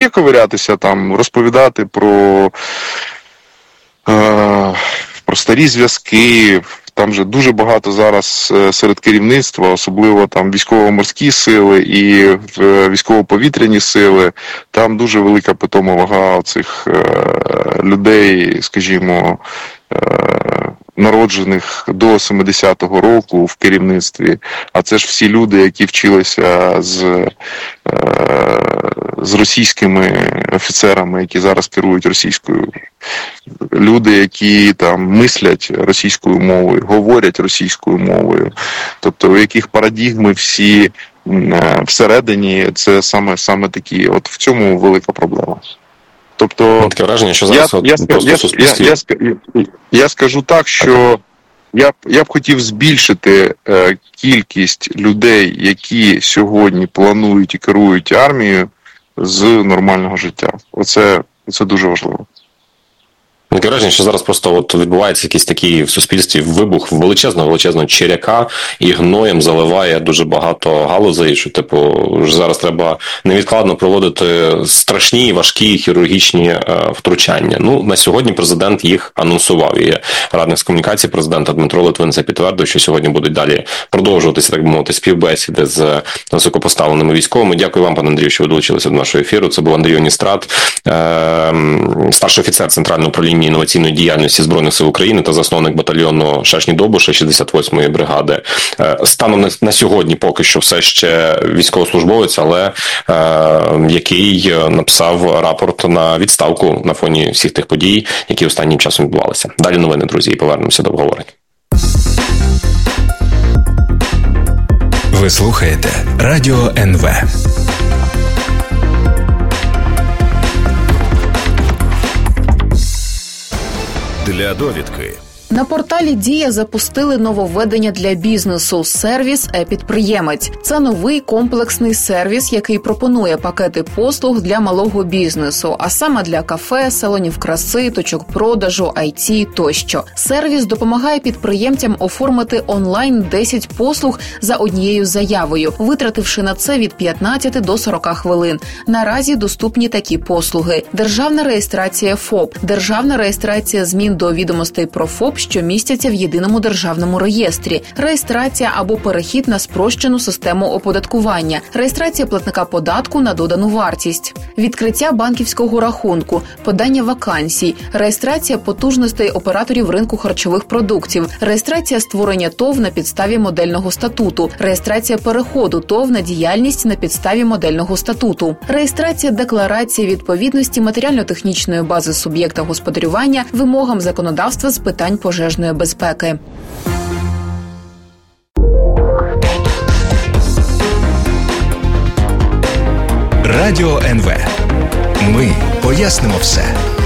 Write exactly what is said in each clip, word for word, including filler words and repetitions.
ковирятися, там, розповідати про, е, про старі зв'язки. Там же дуже багато зараз серед керівництва, особливо там військово-морські сили і військово-повітряні сили. Там дуже велика питома вага цих е, людей, скажімо, е, народжених до семидесятого року в керівництві. А це ж всі люди, які вчилися з, е, з російськими офіцерами, які зараз керують російською. Люди, які там мислять російською мовою, говорять російською мовою. Тобто, у яких парадігми всі е, всередині, це саме, саме такі. От в цьому велика проблема. Тобто, таке враження, що зараз я, от я, просто я, суспільстві... я, я, я, я скажу так, що я б, я б хотів збільшити е, кількість людей, які сьогодні планують і керують армією, з нормального життя. Оце, це дуже важливо. Таке враження, що зараз просто от відбувається якийсь такий в суспільстві вибух величезного-величезного черяка і гноєм заливає дуже багато галузей, що, типу, зараз треба невідкладно проводити страшні, важкі хірургічні е, втручання. Ну, на сьогодні президент їх анонсував. І радник з комунікації президента Дмитро Литвин це підтвердив, що сьогодні будуть далі продовжуватися, так би мовити, співбесіди з високопоставленими військовими. Дякую вам, пане Андрію, що ви долучилися до нашого ефіру. Це був Андрій Оністрат, е, старший офіцер Центрального управління інноваційної діяльності Збройних сил України та засновник батальйону Шашні-Добуша шістдесят восьмої бригади. Станом на, на сьогодні поки що все ще військовослужбовець, але е, який написав рапорт на відставку на фоні всіх тих подій, які останнім часом відбувалися. Далі новини, друзі, і повернемося до обговорення. Ви слухаєте Радіо ен ве. Для довідки. На порталі «Дія» запустили нововведення для бізнесу – сервіс «Е-підприємець». Це новий комплексний сервіс, який пропонує пакети послуг для малого бізнесу, а саме для кафе, салонів краси, точок продажу, ай ті тощо. Сервіс допомагає підприємцям оформити онлайн десять послуг за однією заявою, витративши на це від п'ятнадцяти до сорока хвилин. Наразі доступні такі послуги: державна реєстрація ФОП, державна реєстрація змін до відомостей про ФОП, що містяться в єдиному державному реєстрі, реєстрація або перехід на спрощену систему оподаткування, реєстрація платника податку на додану вартість, відкриття банківського рахунку, подання вакансій, реєстрація потужностей операторів ринку харчових продуктів, реєстрація створення ТОВ на підставі модельного статуту, реєстрація переходу ТОВ на діяльність на підставі модельного статуту, реєстрація декларації відповідності матеріально-технічної бази суб'єкта господарювання вимогам законодавства з питань пожежної безпеки. Радіо ен ве. Ми пояснимо все.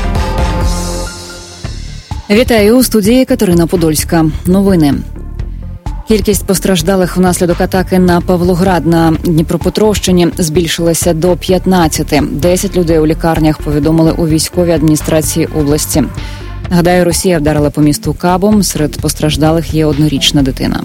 Вітаю, у студії Катерина Подольська. Новини. Кількість постраждалих внаслідок атаки на Павлоград на Дніпропетровщині збільшилася до п'ятнадцяти. Десять людей у лікарнях повідомили у військовій адміністрації області. Гадаю, Росія вдарила по місту кабом. Серед постраждалих є однорічна дитина.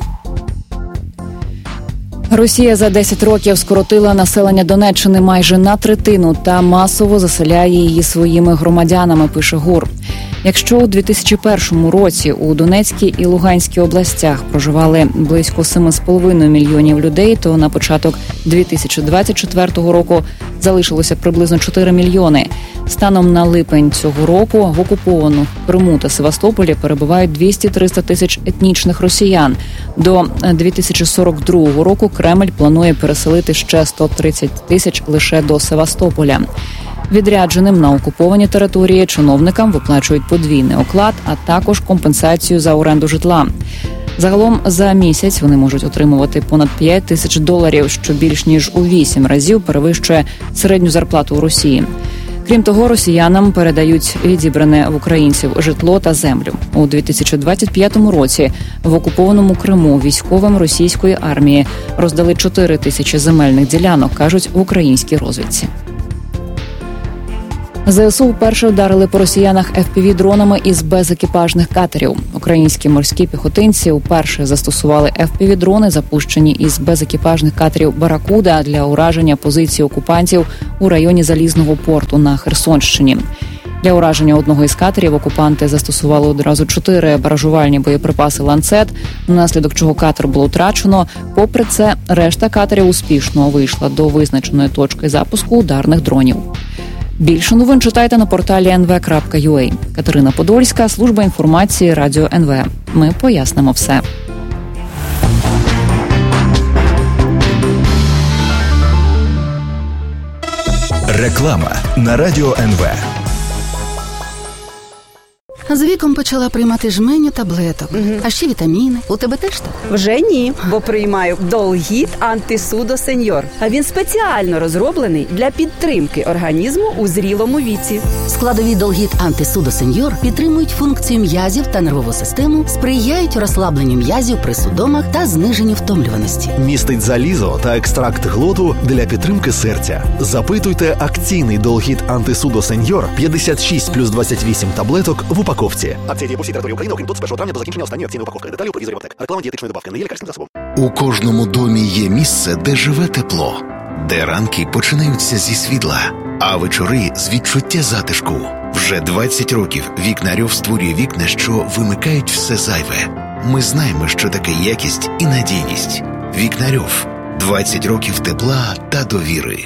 Росія за десять років скоротила населення Донеччини майже на третину та масово заселяє її своїми громадянами, пише ГУР. Якщо у дві тисячі першому році у Донецькій і Луганській областях проживали близько семи з половиною мільйонів людей, то на початок дві тисячі двадцять четвертого року залишилося приблизно чотири мільйони. Станом на липень цього року в окупованих Криму та Севастополі перебувають двісті-триста тисяч етнічних росіян. До дві тисячі сорок другого року Кремль планує переселити ще сто тридцять тисяч лише до Севастополя. Відрядженим на окуповані території чиновникам виплачують подвійний оклад, а також компенсацію за оренду житла. Загалом за місяць вони можуть отримувати понад п'ять тисяч доларів, що більш ніж у вісім разів перевищує середню зарплату у Росії. Крім того, росіянам передають відібране в українців житло та землю. У дві тисячі двадцять п'ятому році в окупованому Криму військовим російської армії роздали чотири тисячі земельних ділянок, кажуть в українській розвідці. ЗСУ вперше вдарили по росіянах еф пі ві-дронами із безекіпажних катерів. Українські морські піхотинці вперше застосували еф пі ві-дрони, запущені із безекіпажних катерів «Баракуда» для ураження позицій окупантів у районі Залізного порту на Херсонщині. Для ураження одного із катерів окупанти застосували одразу чотири баражувальні боєприпаси «Ланцет», внаслідок чого катер було втрачено. Попри це, решта катерів успішно вийшла до визначеної точки запуску ударних дронів. Більше новин читайте на порталі ен ве крапка ю а. Катерина Подольська, служба інформації Радіо ен ве. Ми пояснимо все. Реклама на Радіо ен ве. З віком почала приймати жменю таблеток, угу. а ще вітаміни. У тебе теж так? Вже ні, бо приймаю Долгіт Антисудо Сеньор. А він спеціально розроблений для підтримки організму у зрілому віці. Складові Долгіт Антисудо Сеньор підтримують функцію м'язів та нервову систему, сприяють розслабленню м'язів при судомах та зниженню втомлюваності. Містить залізо та екстракт глоту для підтримки серця. Запитуйте акційний Долгіт Антисудо Сеньор п'ятдесят шість плюс двадцять вісім таблеток в упаковці. Акція діє по всій території України, окрім тут з першого травня до закінчення останньої акційної упаковки. Деталі у провізорів аптек. Реклама дієтичної добавки. Не є лікарським засобом. У кожному домі є місце, де живе тепло, де ранки починаються зі світла, а вечори з відчуття затишку. Вже двадцять років Вікнарьов створює вікна, що вимикають все зайве. Ми знаємо, що таке якість і надійність. Вікнарьов. двадцять років тепла та довіри.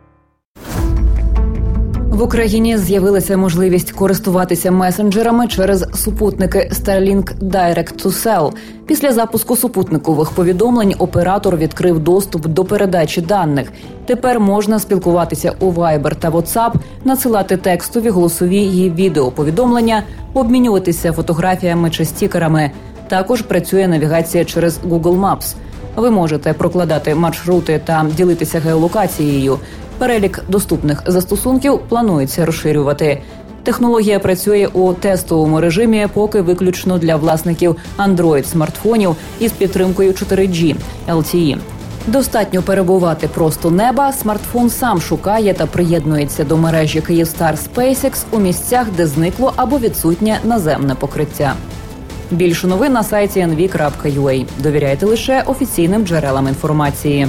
В Україні з'явилася можливість користуватися месенджерами через супутники Starlink Direct to Cell. Після запуску супутникових повідомлень оператор відкрив доступ до передачі даних. Тепер можна спілкуватися у Viber та WhatsApp, надсилати текстові, голосові і відеоповідомлення, обмінюватися фотографіями чи стікерами. Також працює навігація через Google Maps. Ви можете прокладати маршрути та ділитися геолокацією. Перелік доступних застосунків планується розширювати. Технологія працює у тестовому режимі, поки виключно для власників Android-смартфонів із підтримкою чотири джі ел ті і. Достатньо перебувати просто неба, смартфон сам шукає та приєднується до мережі Kyivstar SpaceX у місцях, де зникло або відсутнє наземне покриття. Більше новин на сайті ен ве крапка ю а. Довіряйте лише офіційним джерелам інформації.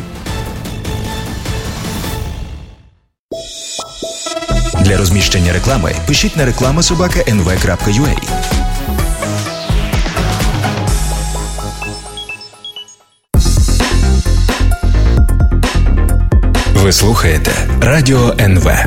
Для розміщення реклами пишіть на реклама собака ен ве крапка ю а. Ви слухаєте Радіо ен ве.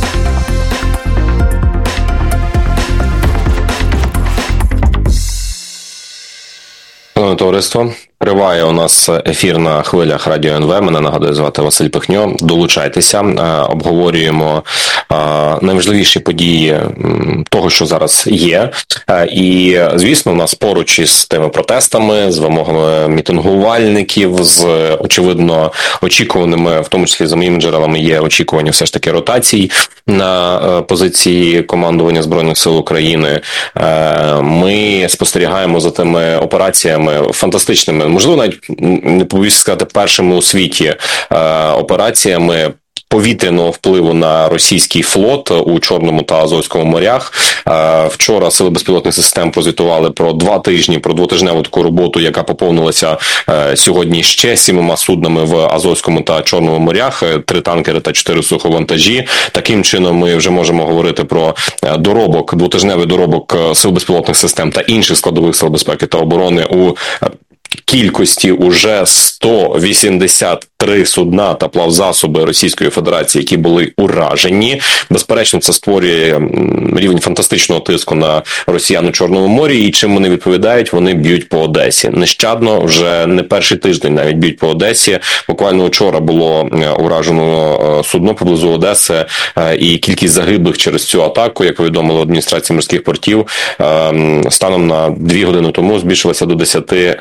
Товариство, триває у нас ефір на хвилях Радіо ен ве. Мене, нагадую, звати Василь Пихньо. Долучайтеся, обговорюємо найважливіші події того, що зараз є. І, звісно, у нас поруч із тими протестами, з вимогами мітингувальників, з, очевидно, очікуваними, в тому числі за моїми джерелами, є очікування все ж таки ротацій на позиції командування Збройних сил України. Ми спостерігаємо за тими операціями фантастичними, можливо, навіть, не побоюсь сказати, першими у світі операціями повітряного впливу на російський флот у Чорному та Азовському морях. Вчора сили безпілотних систем прозвітували про два тижні, про двотижневу таку роботу, яка поповнилася сьогодні ще сімома суднами в Азовському та Чорному морях, три танкери та чотири суховантажі. Таким чином ми вже можемо говорити про доробок, двотижневий доробок сил безпілотних систем та інших складових сил безпеки та оборони у кількості уже сто вісімдесят три судна та плавзасоби Російської Федерації, які були уражені. Безперечно, це створює рівень фантастичного тиску на росіян у Чорному морі, і чим вони відповідають? Вони б'ють по Одесі. Нещадно, вже не перший тиждень навіть б'ють по Одесі. Буквально вчора було уражено судно поблизу Одеси, і кількість загиблих через цю атаку, як повідомила адміністрація морських портів, станом на дві години тому збільшилася до десяти людей.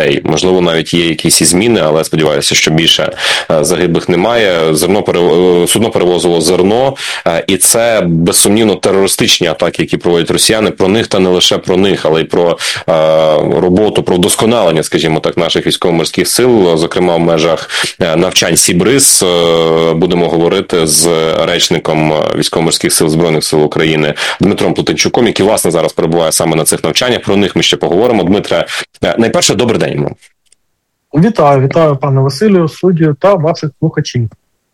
людей. Можливо, навіть є якісь і зміни, але сподіваюся, що більше загиблих немає. Зерно перев... судно перевозило зерно, і це безсумнівно терористичні атаки, які проводять росіяни. Про них та не лише про них, але й про роботу, про вдосконалення, скажімо так, наших військово-морських сил, зокрема в межах навчань Сібриз. Будемо говорити з речником військово-морських сил Збройних сил України Дмитром Плотенчуком, який, власне, зараз перебуває саме на цих навчаннях. Про них ми ще поговоримо. Дмитре, найперше, добрий день вам. Вітаю, вітаю, пане Василю, студію та ваших слухачів.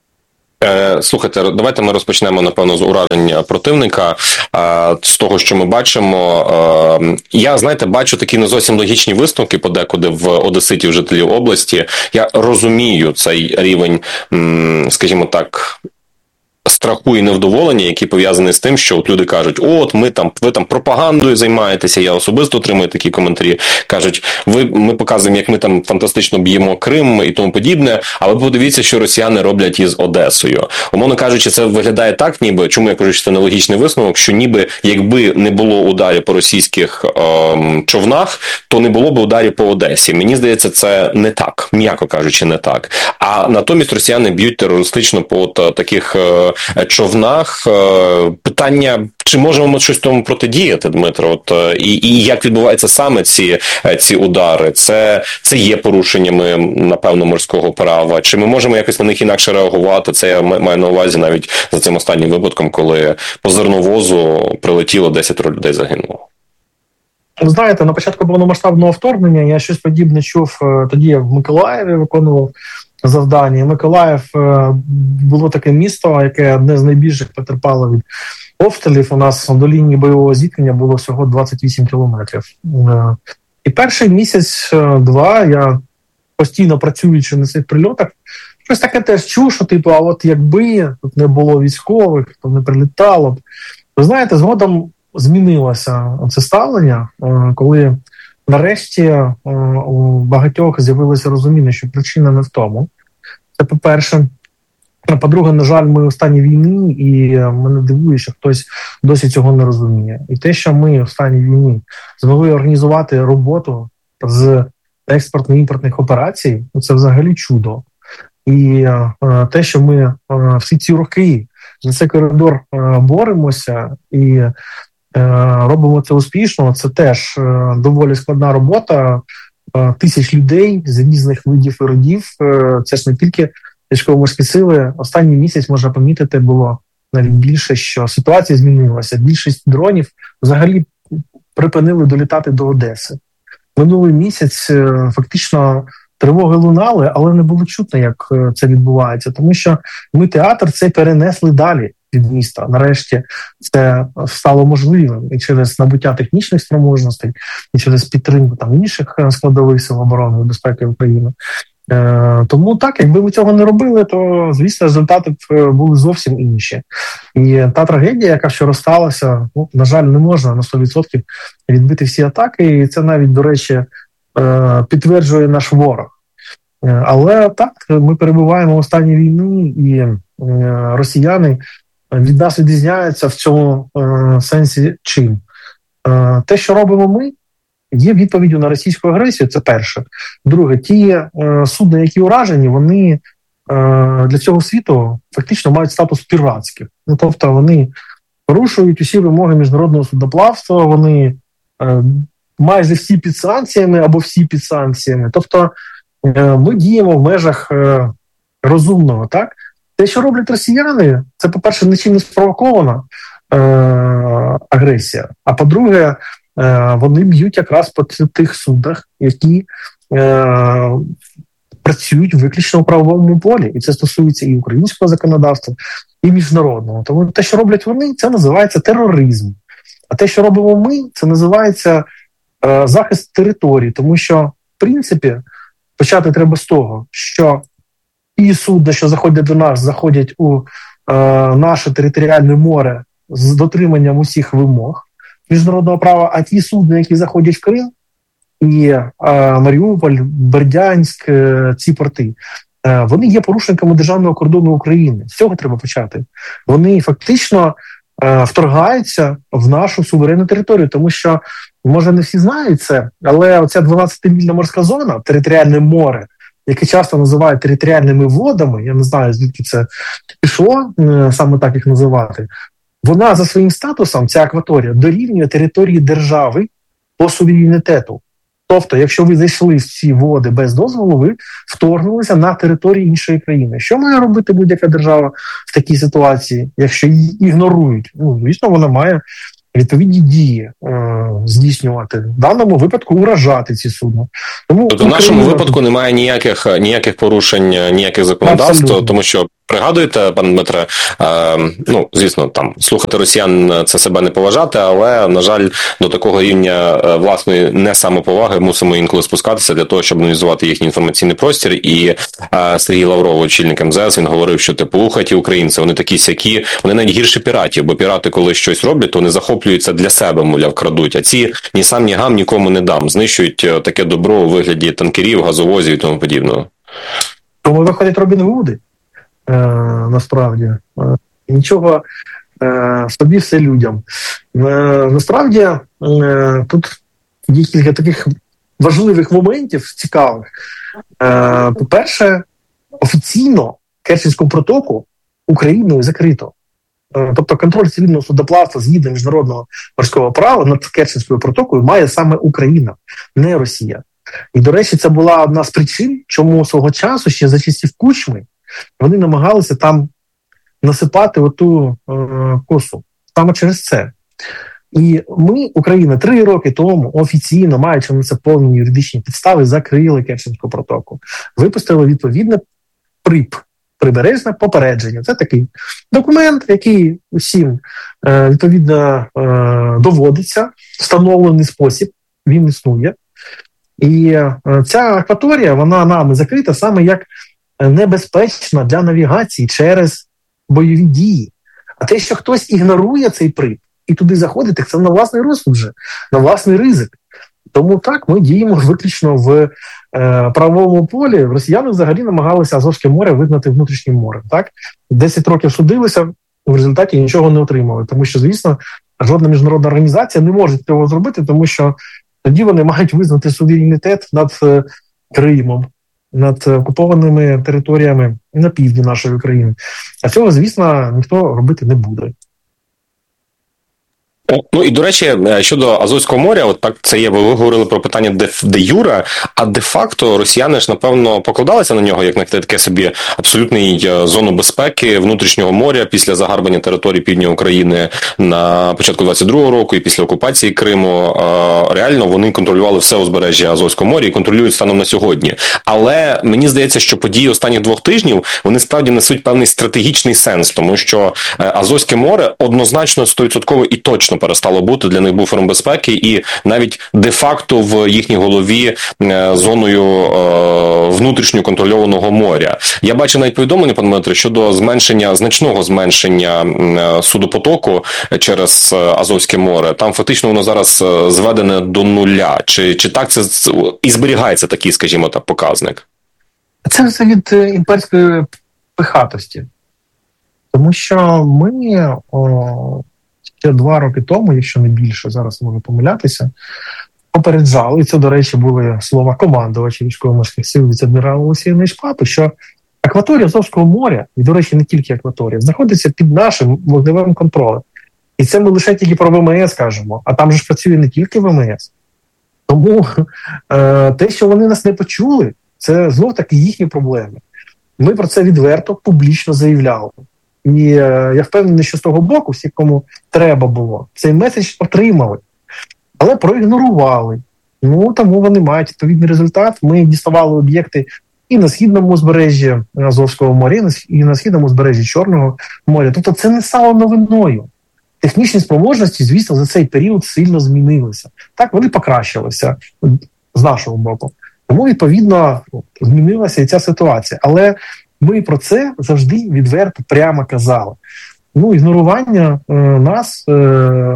Слухайте, давайте ми розпочнемо, напевно, з уражень противника, з того, що ми бачимо. Я, знаєте, бачу такі не зовсім логічні висновки подекуди в одеситів, жителів області. Я розумію цей рівень, скажімо так, страху і невдоволення, які пов'язані з тим, що от люди кажуть, от ми там, ви там пропагандою займаєтеся, я особисто отримую такі коментарі, кажуть, ви, ми показуємо, як ми там фантастично б'ємо Крим і тому подібне, але подивіться, що росіяни роблять із Одесою. Умовно кажучи, це виглядає так, ніби, чому я кажу, що це нелогічний висновок, що ніби, якби не було ударів по російських ем, човнах, то не було б ударів по Одесі. Мені здається, це не так, м'яко кажучи, не так. А натомість росіяни б'ють терористично по от, таких е, човнах. Питання, чи можемо ми щось тому протидіяти, Дмитро? От, і, і як відбуваються саме ці, ці удари? Це, це є порушеннями, напевно, морського права? Чи ми можемо якось на них інакше реагувати? Це я маю на увазі навіть за цим останнім випадком, коли по зерновозу прилетіло десять людей загинуло. Знаєте, на початку повномасштабного вторгнення я щось подібне чув, тоді я в Миколаєві виконував завдання. Миколаїв було таке місто, яке одне з найбільших потерпало від обстрілів. У нас до лінії бойового зіткнення було всього двадцять вісім кілометрів. І перший місяць-два я постійно працюючи на цих прильотах, щось таке теж чув, що типу, а от якби тут не було військових, то не прилітало б. Ви знаєте, згодом змінилося це ставлення, коли нарешті у багатьох з'явилося розуміння, що причина не в тому. Це по-перше. По-друге, на жаль, ми в стані війни, і мене дивує, що хтось досі цього не розуміє. І те, що ми в стані війни змогли організувати роботу з експортно-імпортних операцій, це взагалі чудо. І те, що ми всі ці роки за цей коридор боремося і робимо це успішно, це теж доволі складна робота тисяч людей з різних видів і родів. Це ж не тільки військово-морські сили. Останній місяць, можна помітити, було навіть більше, що ситуація змінилася. Більшість дронів взагалі припинили долітати до Одеси. Минулий місяць фактично тривоги лунали, але не було чутно, як це відбувається. Тому що ми театр цей перенесли далі від міста. Нарешті це стало можливим і через набуття технічних спроможностей, і через підтримку там інших складових сил оборони і безпеки України. Е, тому так, якби ми цього не робили, то, звісно, результати б були зовсім інші. І та трагедія, яка вчора сталася, ну, на жаль, не можна на сто відсотків відбити всі атаки, і це навіть, до речі, е, підтверджує наш ворог. Е, але так, ми перебуваємо в стані війни, і е, росіяни від нас відрізняються в цьому е, сенсі чим. Е, те, що робимо ми, є відповіддю на російську агресію, це перше. Друге, ті е, судна, які уражені, вони е, для цього світу фактично мають статус піратських. Ну, тобто вони порушують усі вимоги міжнародного судноплавства, вони е, майже всі під санкціями або всі під санкціями. Тобто е, ми діємо в межах е, розумного, так? Те, що роблять росіяни, це, по-перше, нічим не спровокована е, агресія, а по-друге, е, вони б'ють якраз по тих судах, які е, працюють виключно у правовому полі. І це стосується і українського законодавства, і міжнародного. Тому те, що роблять вони, це називається тероризм. А те, що робимо ми, це називається е, захист території. Тому що, в принципі, почати треба з того, що ті судна, що заходять до нас, заходять у е, наше територіальне море з дотриманням усіх вимог міжнародного права, а ті судна, які заходять в Крим, і е, Маріуполь, Бердянськ, е, ці порти, е, вони є порушниками державного кордону України. З цього треба почати. Вони фактично е, вторгаються в нашу суверенну територію, тому що, може, не всі знають це, але оця дванадцятимільна морська зона, територіальне море, яке часто називають територіальними водами, я не знаю, звідки це пішло, е, саме так їх називати, вона за своїм статусом, ця акваторія, дорівнює території держави по суверенітету. Тобто, якщо ви зайшли в ці води без дозволу, ви вторгнулися на територію іншої країни. Що має робити будь-яка держава в такій ситуації, якщо її ігнорують? Ну, звісно, вона має відповідні дії е- здійснювати. В даному випадку уражати ці судна. Тому тобто в нашому випадку немає ніяких, ніяких порушень, ніяких законодавств, абсолютно. Тому що, пригадуєте, пане Дмитре, е, ну, звісно, там, слухати росіян – це себе не поважати, але, на жаль, до такого рівня власної несамоповаги мусимо інколи спускатися для того, щоб аналізувати їхній інформаційний простір. І е, Сергій Лавров, очільник ем зе ес, він говорив, що, типу, слухайте українці, вони такі сякі, вони навіть гірше піратів, бо пірати, коли щось роблять, то вони захоплюються для себе, мовляв, крадуть, а ці ні сам, ні гам нікому не дам, знищують таке добро у вигляді танкерів, газовозів і тому подібного. Тому виходять Робін Гуди. Е, насправді. Е, нічого е, собі, все людям. Е, насправді, е, тут є кілька таких важливих моментів, цікавих. Е, по-перше, офіційно Керченську протоку Україною закрито. Е, тобто контроль цивільного судоплавства згідно міжнародного морського права над Керченською протокою має саме Україна, не Росія. І, до речі, це була одна з причин, чому свого часу, ще за часів Кучми, вони намагалися там насипати оту е, косу. Саме через це. І ми, Україна, три роки тому офіційно, маючи на це повні юридичні підстави, закрили Керченську протоку. Випустили відповідне ПРІП, прибережне попередження. Це такий документ, який усім е, відповідно е, доводиться, встановлений спосіб, він існує. І е, ця акваторія, вона нами закрита саме як небезпечна для навігації через бойові дії. А те, що хтось ігнорує цей ПРІП і туди заходить, так це на власний розсуд вже, на власний ризик. Тому так, ми діємо виключно в е, правовому полі. Росіяни взагалі намагалися Азовське море визнати внутрішнім морем. Так? Десять років судилися, в результаті нічого не отримали. Тому що, звісно, жодна міжнародна організація не може цього зробити, тому що тоді вони мають визнати суверенітет над е, Кримом, над окупованими територіями на півдні нашої України. А цього, звісно, ніхто робити не буде. Ну і, до речі, щодо Азовського моря, от так це є, ви говорили про питання де, де юре, а де-факто росіяни ж, напевно, покладалися на нього, як на таке собі абсолютний зону безпеки внутрішнього моря після загарбання території півдня України на початку двадцять другого року і після окупації Криму. Реально вони контролювали все узбережжя Азовського моря і контролюють станом на сьогодні. Але мені здається, що події останніх двох тижнів, вони справді несуть певний стратегічний сенс, тому що Азовське море однозначно сто відсотків і точно перестало бути для них буфером безпеки і навіть де-факто в їхній голові зоною е, внутрішньо контрольованого моря. Я бачу навіть повідомлення, пане Дмитре, щодо зменшення, значного зменшення е, судопотоку через Азовське море. Там фактично воно зараз зведене до нуля. Чи, чи так це і зберігається такий, скажімо так, показник? Це все від імперської пихатості. Тому що ми... О... Ще два роки тому, якщо не більше, зараз можу помилятися, попереджали, і це, до речі, були слова командувача військово-морських сил віце-адмірала Олексія Нечпапи, що акваторія Азовського моря, і, до речі, не тільки акваторія, знаходиться під нашим вогневим контролем. І це ми лише тільки про ВМС кажемо, а там же ж працює не тільки ВМС. Тому е, те, що вони нас не почули, це знов-таки їхні проблеми. Ми про це відверто, публічно заявляли. І е, я впевнений, що з того боку, всі, кому треба було, цей меседж отримали, але проігнорували. Ну, тому вони мають відповідний результат. Ми діставали об'єкти і на східному узбережжі Азовського моря, і на східному узбережжі Чорного моря. Тобто це не стало новиною. Технічні спроможності, звісно, за цей період сильно змінилися. Так, вони покращилися з нашого боку. Тому, відповідно, змінилася і ця ситуація. Але ми про це завжди відверто прямо казали. Ну, ігнорування е, нас, е,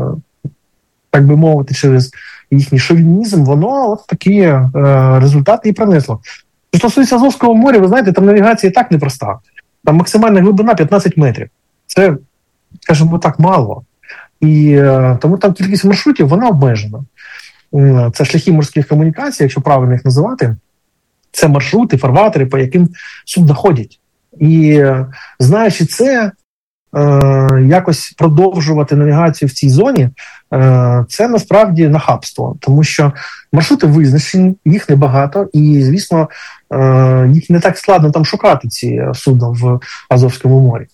так би мовити, через їхній шовінізм, воно от такі е, результати і принесло. Що стосується Азовського моря, ви знаєте, там навігація і так непроста. Там максимальна глибина п'ятнадцять метрів. Це, скажімо так, мало. І тому там кількість маршрутів, вона обмежена. Це шляхи морських комунікацій, якщо правильно їх називати, це маршрути, фарватери, по яким судна ходять. І знаючи це, якось продовжувати навігацію в цій зоні, це насправді нахабство, тому що маршрути визначені, їх небагато, і, звісно, їх не так складно там шукати, ці судна в Азовському морі.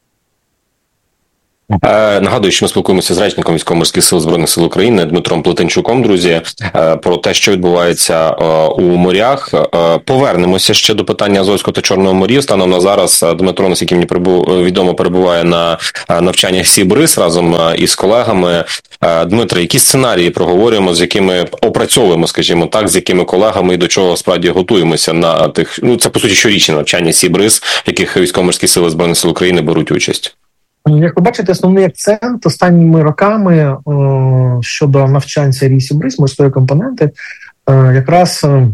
Е, нагадую, що ми спілкуємося з речником Військово-морських сил Збройних сил України Дмитром Плетенчуком, друзі, е, про те, що відбувається е, у морях. Е, повернемося ще до питання Азовського та Чорного морів. Станом на зараз Дмитро, наскільки мені прибув, відомо, перебуває на навчаннях Сібриз разом із колегами. Е, Дмитро, які сценарії проговорюємо, з якими опрацьовуємо, скажімо так, з якими колегами і до чого справді готуємося на тих, ну це по суті щорічні навчання Сібриз, в яких Військово-морські сили Збройних сил України беруть участь? Як ви бачите, основний акцент останніми роками о, щодо навчань серії Сібриз, морської компоненти, о, якраз о,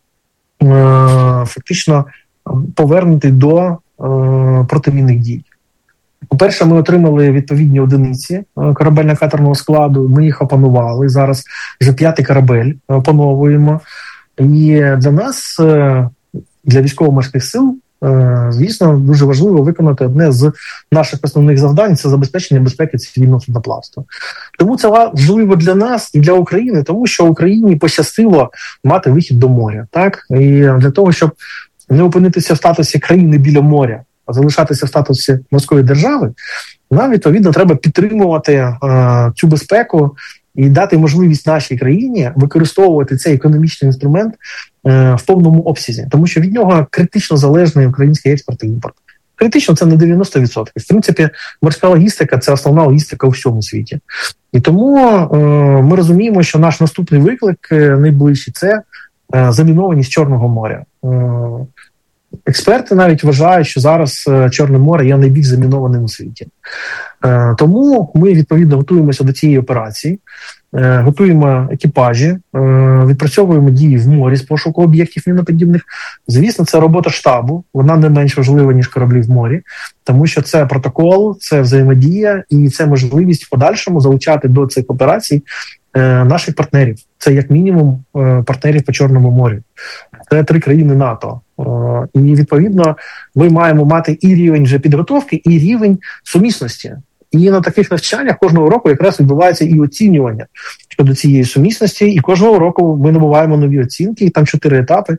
фактично повернутий до о, протимінних дій. По-перше, ми отримали відповідні одиниці корабельно-катерного складу, ми їх опанували, зараз вже п'ятий корабель опановуємо. І для нас, для військово-морських сил, звісно, дуже важливо виконати одне з наших основних завдань – це забезпечення безпеки цивільного судноплавства. Тому це важливо для нас і для України, тому що Україні пощастило мати вихід до моря. Так? І для того, щоб не опинитися в статусі країни біля моря, а залишатися в статусі морської держави, нам, відповідно, треба підтримувати е, цю безпеку і дати можливість нашій країні використовувати цей економічний інструмент е, в повному обсязі. Тому що від нього критично залежний український експорт і імпорт. Критично це не дев'яносто відсотків. В принципі, морська логістика – це основна логістика у всьому світі. І тому е, ми розуміємо, що наш наступний виклик е, найближчий – це е, замінованість Чорного моря. Е, Експерти навіть вважають, що зараз Чорне море є найбільш замінованим у світі. Тому ми, відповідно, готуємося до цієї операції, готуємо екіпажі, відпрацьовуємо дії в морі з пошуку об'єктів міноподібних. Звісно, це робота штабу, вона не менш важлива, ніж кораблі в морі, тому що це протокол, це взаємодія і це можливість в подальшому залучати до цих операцій наших партнерів. Це як мінімум партнерів по Чорному морю. Це три країни НАТО. І, відповідно, ми маємо мати і рівень вже підготовки, і рівень сумісності. І на таких навчаннях кожного року якраз відбувається і оцінювання щодо цієї сумісності. І кожного року ми набуваємо нові оцінки, і там чотири етапи.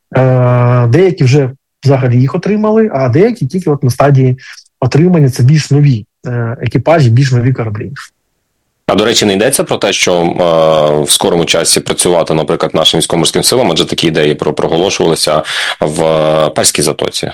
Деякі вже взагалі їх отримали, а деякі тільки от на стадії отримання. Це більш нові екіпажі, більш нові кораблі. А, до речі, не йдеться про те, що е, в скорому часі працювати, наприклад, нашим військово-морським силам, адже такі ідеї проголошувалися в Перській затоці?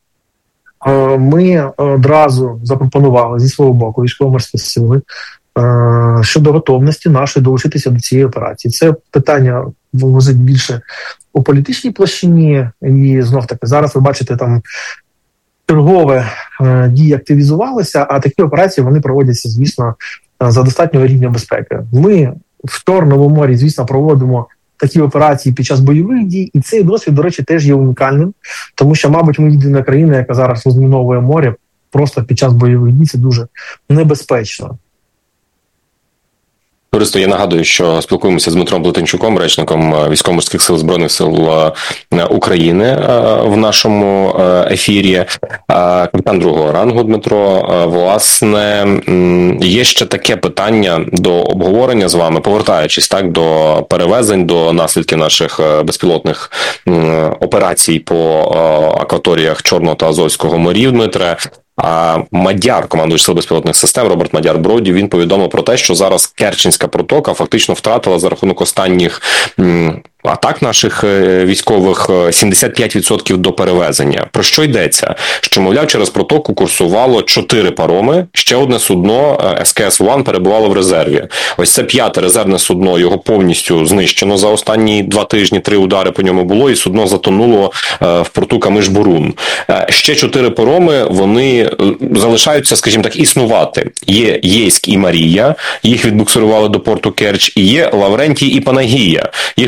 Ми одразу запропонували зі свого боку військово-морські сили е, щодо готовності нашої долучитися до цієї операції. Це питання вивозить більше у політичній площині, і знов-таки зараз ви бачите там чергове е, дії активізувалися, а такі операції вони проводяться, звісно, за достатнього рівня безпеки. Ми в Чорному морі, звісно, проводимо такі операції під час бойових дій, і цей досвід, до речі, теж є унікальним, тому що, мабуть, ми єдина країна, яка зараз розміновує море просто під час бойових дій, це дуже небезпечно. Товариство, я нагадую, що спілкуємося з Дмитром Плетенчуком, речником Військово-морських сил Збройних сил України в нашому ефірі. Капітан другого рангу Дмитро, власне, є ще таке питання до обговорення з вами, повертаючись так до перевезень, до наслідків наших безпілотних операцій по акваторіях Чорного та Азовського морів, Дмитре. А Мадяр, командувач сил безпілотних систем, Роберт Мадяр Броді, він повідомив про те, що зараз Керченська протока фактично втратила за рахунок останніх м, атак наших військових сімдесят п'ять відсотків до перевезення. Про що йдеться? Що, мовляв, через протоку курсувало чотири пароми, ще одне судно ес ке ес один перебувало в резерві. Ось це п'яте резервне судно, його повністю знищено за останні два тижні, три удари по ньому було, і судно затонуло в порту Камиш-Бурун. Ще чотири пароми, вони залишаються, скажімо так, існувати. Є Єйськ і Марія, їх відбуксирували до порту Керч, і є Лаврентій і Панагія. Їх використовують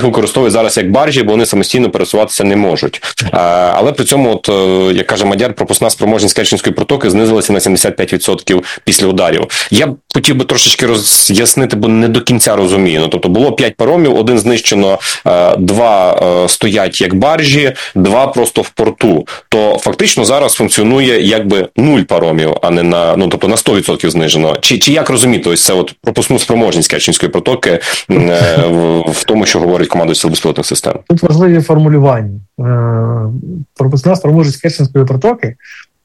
використовують зараз як баржі, бо вони самостійно пересуватися не можуть. Але при цьому, от, як каже Мадяр, пропускна спроможність Керченської протоки знизилася на сімдесят п'ять відсотків після ударів. Я б хотів би трошечки роз'яснити, бо не до кінця розумію. Ну, тобто було п'ять паромів, один знищено, два стоять як баржі, два просто в порту. То фактично зараз функціонує якби нуль паромів, а не на, ну, тобто на сто відсотків знижено. Чи, чи як розуміти ось це от пропускну спроможність Керченської протоки в, в тому, що говорить командуючий Сил безпілотних систем? Тут важливі формулювання. Пропускна спроможність Керченської протоки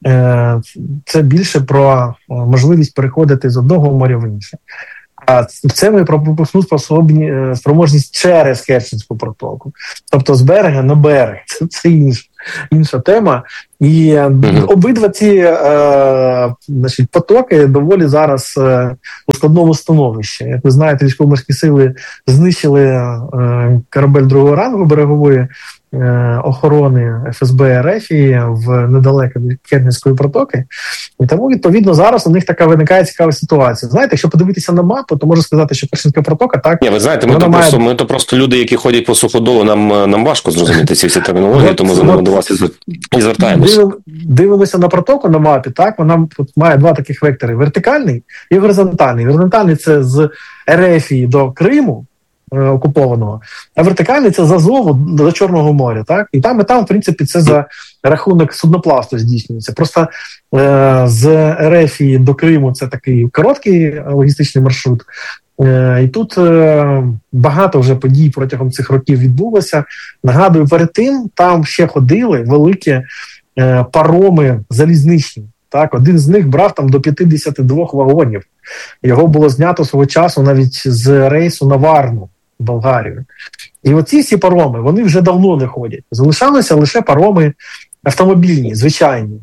– це більше про можливість переходити з одного моря в інше. А це ми про пропускну спроможність через Керченську протоку. Тобто з берега на берег. Це, це інша, інша тема. І mm-hmm. обидва ці е, значить, потоки доволі зараз е, у складному становищі. Як ви знаєте, військово-морські сили знищили е, корабель другого рангу берегової е, охорони еф ес бе ер еф в недалеко від Керченської протоки. І тому, відповідно, зараз у них така виникає цікава ситуація. Знаєте, якщо подивитися на мапу, то можна сказати, що Керченська протока, так... Ні, ви знаєте, ми то, має... просто, ми то просто люди, які ходять по суходолу, нам, нам важко зрозуміти ці всі термінології, тому ми до вас і звертаємося. Дивимося на протоку на мапі, так, вона тут має два таких вектори: вертикальний і горизонтальний. Горизонтальний – це з Ерефії до Криму е, окупованого, а вертикальний – це з Азову до Чорного моря, так? І там, і там, в принципі, це за рахунок суднопласту здійснюється. Просто е, з Ерефії до Криму це такий короткий логістичний маршрут. Е, і тут е, багато вже подій протягом цих років відбулося. Нагадую, перед тим там ще ходили великі пароми залізничні. Так, один з них брав там до п'ятдесят два вагонів. Його було знято свого часу навіть з рейсу на Варну, в Болгарію. І оці всі пароми, вони вже давно не ходять. Залишалися лише пароми автомобільні, звичайні.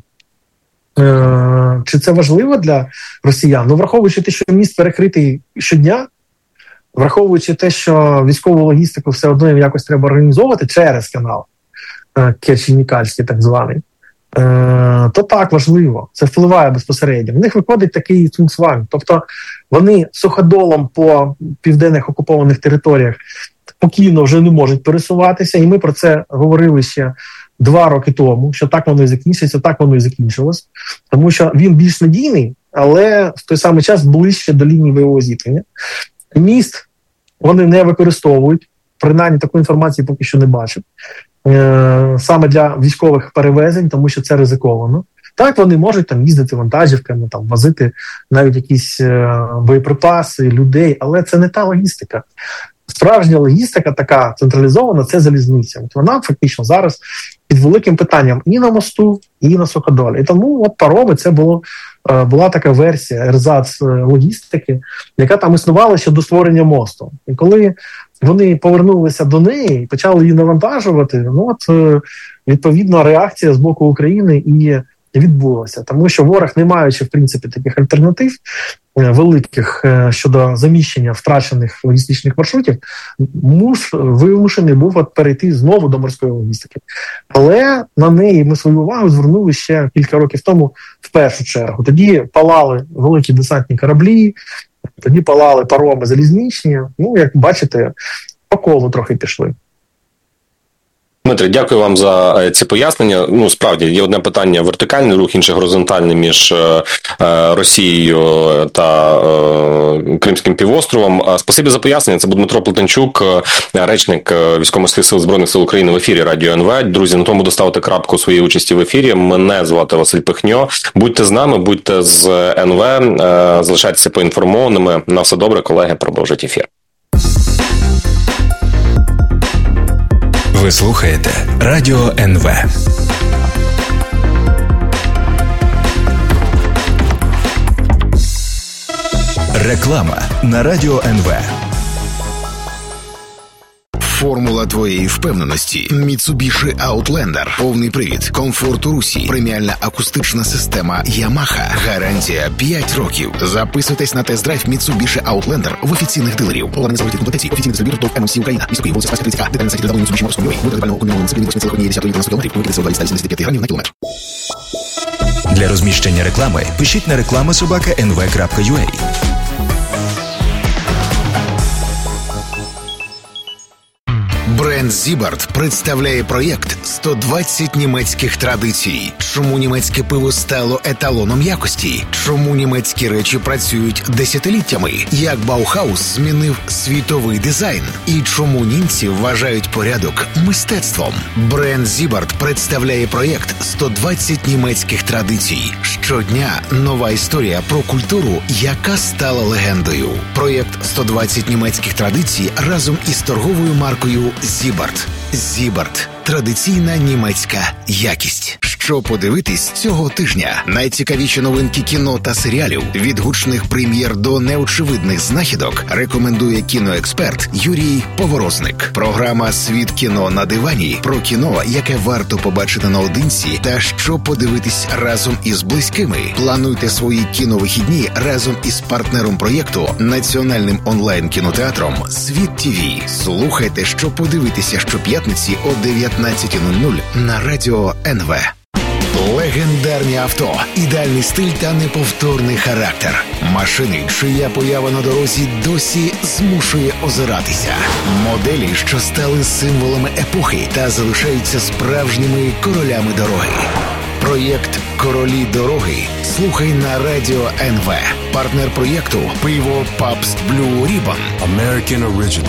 Е- чи це важливо для росіян? Ну, враховуючи те, що міст перекритий щодня, враховуючи те, що військову логістику все одно якось треба організовувати через канал Керчь-Нікальський так званий, то так, важливо. Це впливає безпосередньо. В них виходить такий цунцванг. Тобто вони суходолом по південних окупованих територіях спокійно вже не можуть пересуватися. І ми про це говорили ще два роки тому, що так воно і закінчиться, так воно і закінчилось. Тому що він більш надійний, але в той самий час ближче до лінії бойового зіткнення. Міст вони не використовують, принаймні такої інформації поки що не бачив. Саме для військових перевезень, тому що це ризиковано. Так, вони можуть там їздити вантажівками, там возити навіть якісь е, боєприпаси, людей, але це не та логістика. Справжня логістика така централізована – це залізниця. От вона фактично зараз під великим питанням і на мосту, і на суходолі. І тому от пароми – це було, е, була така версія, ерзац логістики, яка там існувала ще до створення мосту. І коли вони повернулися до неї і почали її навантажувати, ну от, відповідно, реакція з боку України і відбулася. Тому що ворог, не маючи, в принципі, таких альтернатив великих щодо заміщення втрачених логістичних маршрутів, муж вимушений був от перейти знову до морської логістики. Але на неї ми свою увагу звернули ще кілька років тому в першу чергу. Тоді палали великі десантні кораблі, тоді палали пароми залізничні. Ну, як бачите, по колу трохи пішли. Дмитре, дякую вам за ці пояснення. Ну, справді, є одне питання – вертикальний рух, інше – горизонтальний між е, Росією та е, Кримським півостровом. Спасибі за пояснення. Це був Дмитро Плетенчук, речник Військово-морських сил Збройних сил України в ефірі Радіо ен ве. Друзі, на тому доставити крапку своєї участі в ефірі. Мене звати Василь Пихньо. Будьте з нами, будьте з ен ве, е, залишайтеся поінформованими. На все добре, колеги, продовжать ефір. Ви слухаєте Радіо ен ве. Реклама на Радіо ен ве. Формула твоєї впевненості. Mitsubishi Outlander. Повний привід. Комфорт у русі. Преміальна акустична система Yamaha. Гарантія п'ять років. Записуйтесь на тест-драйв Mitsubishi Outlander в офіційних дилерів. Половина залежить комплектації. Офіційний дистриб'ютор ТОВ ем ем сі Україна. Місто Київ, вулиця Спаська, тридцять А. Детальна сайті додавлення Mitsubishi Морської Мові. Витрати пального комбінованого циклі восемь цілих одна десята літра на сто кілометрів. Викидати СО два сімдесят п'ять грамів на кілометр. Для розміщення реклами пишіть на реклама собака ен ве крапка ю а. Бренд Бренд Зібарт представляє проєкт «сто двадцять німецьких традицій». Чому німецьке пиво стало еталоном якості? Чому німецькі речі працюють десятиліттями? Як Баухаус змінив світовий дизайн? І чому німці вважають порядок мистецтвом? Бренд Зібарт представляє проєкт «сто двадцять німецьких традицій». Щодня нова історія про культуру, яка стала легендою. Проєкт «сто двадцять німецьких традицій» разом із торговою маркою Зібарт. Зібарт – традиційна німецька якість. Що подивитись цього тижня? Найцікавіші новинки кіно та серіалів, від гучних прем'єр до неочевидних знахідок, рекомендує кіноексперт Юрій Поворозник. Програма «Світ кіно на дивані» про кіно, яке варто побачити наодинці та що подивитись разом із близькими. Плануйте свої кіновихідні разом із партнером проєкту, національним онлайн-кінотеатром «Світ ТІВІ». Слухайте, що подивитися щоп'ятниці о дев'ятнадцята нуль нуль на радіо ен ве. Легендарні авто, ідеальний стиль та неповторний характер. Машини, чия поява на дорозі досі змушує озиратися. Моделі, що стали символами епохи та залишаються справжніми королями дороги. Проєкт «Королі дороги» слухай на радіо ен ве. Партнер проєкту – пиво Pabst Blue Ribbon. American Original.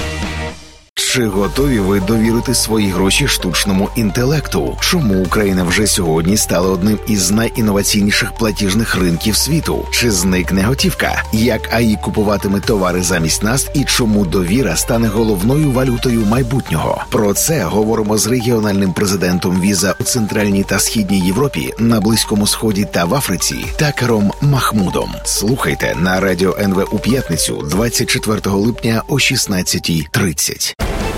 Чи готові ви довірити свої гроші штучному інтелекту? Чому Україна вже сьогодні стала одним із найінноваційніших платіжних ринків світу? Чи зникне готівка? Як ей ай купуватиме товари замість нас і чому довіра стане головною валютою майбутнього? Про це говоримо з регіональним президентом Віза у Центральній та Східній Європі, на Близькому Сході та в Африці Такером Махмудом. Слухайте на радіо ен ве у п'ятницю двадцять четвертого липня о шістнадцята тридцять.